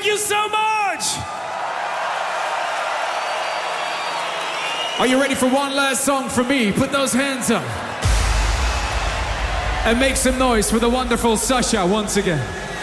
Thank you so much. Are you ready for one last song from me? Put those hands up. And make some noise for the wonderful Sasha once again.